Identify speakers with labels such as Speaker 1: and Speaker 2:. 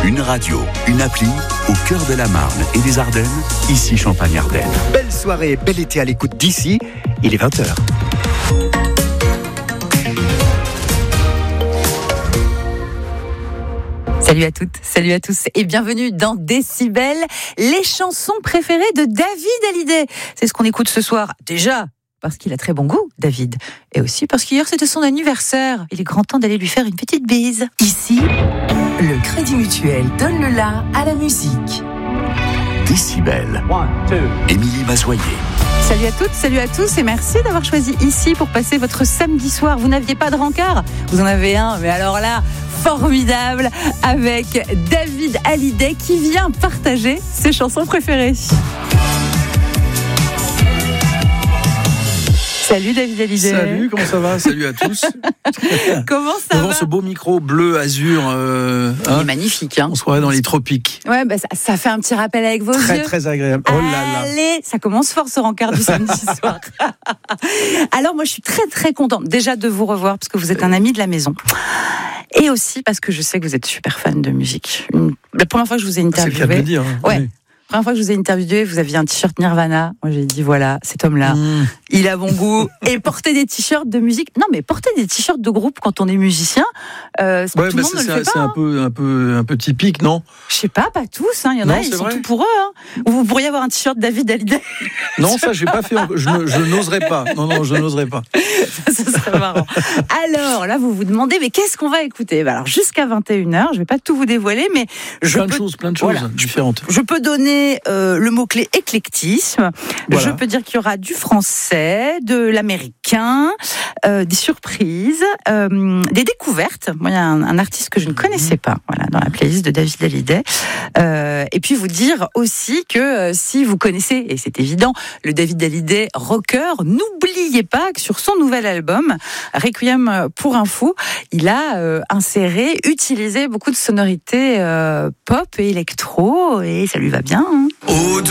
Speaker 1: Une radio, une appli, au cœur de la Marne et des Ardennes, ici Champagne-Ardenne.
Speaker 2: Belle soirée, bel été à l'écoute d'ici, il est 20h.
Speaker 3: Salut à toutes, salut à tous et bienvenue dans Décibel, les chansons préférées de David Hallyday. C'est ce qu'on écoute ce soir, déjà parce qu'il a très bon goût, David, et aussi parce qu'hier c'était son anniversaire. Il est grand temps d'aller lui faire une petite bise.
Speaker 4: Ici, le Crédit Mutuel donne le la à la musique.
Speaker 1: Décibel. Émilie Mazoyer.
Speaker 3: Salut à toutes, salut à tous et merci d'avoir choisi ici pour passer votre samedi soir. Vous n'aviez pas de rencard ? Vous en avez un, mais alors là, formidable, avec David Hallyday qui vient partager ses chansons préférées. Salut David Hallyday.
Speaker 5: Salut, comment ça va ? Salut à tous.
Speaker 3: Comment ça
Speaker 5: Devant
Speaker 3: va ?
Speaker 5: ce beau micro bleu azur,
Speaker 3: Il est magnifique.
Speaker 5: on se croirait dans les tropiques.
Speaker 3: Ouais, bah ça fait un petit rappel avec vos
Speaker 5: Très
Speaker 3: yeux.
Speaker 5: très agréable. Oh là là.
Speaker 3: Allez, ça commence fort ce rencard du samedi soir. Alors moi je suis très très contente déjà de vous revoir parce que vous êtes un ami de la maison. Et aussi parce que je sais que vous êtes super fan de musique. La première fois que je vous ai
Speaker 5: C'est le cas de
Speaker 3: interviewé,
Speaker 5: le dire.
Speaker 3: Ouais.
Speaker 5: Oui.
Speaker 3: la première fois que je vous ai interviewé, vous aviez un t-shirt Nirvana. Moi, j'ai dit, voilà, cet homme-là, il a bon goût. Et porter des t-shirts de musique. Non, mais porter des t-shirts de groupe quand on est musicien, tout le monde ne le fait pas.
Speaker 5: C'est un peu typique, non ?
Speaker 3: Je sais pas tous. Il y en a, ils sont tout pour eux. Ou vous pourriez avoir un t-shirt David Hallyday.
Speaker 5: Non, ça, j'ai pas fait. Je n'oserais pas. Non, je n'oserais pas.
Speaker 3: Ça serait marrant. Alors, là, vous vous demandez, mais qu'est-ce qu'on va écouter ? Alors, jusqu'à 21h, je vais pas tout vous dévoiler, mais
Speaker 5: plein de choses différentes.
Speaker 3: Je peux donner le mot-clé éclectisme.
Speaker 5: Voilà.
Speaker 3: Je peux dire qu'il y aura du français, de l'américain, des surprises, des découvertes. Moi, il y a un artiste que je ne connaissais pas, voilà, dans la playlist de David Hallyday. Et puis vous dire aussi que si vous connaissez, et c'est évident, le David Hallyday rocker, n'oubliez pas que sur son nouvel album, Requiem pour un fou, il a utilisé beaucoup de sonorités pop et électro, et ça lui va bien. Hein.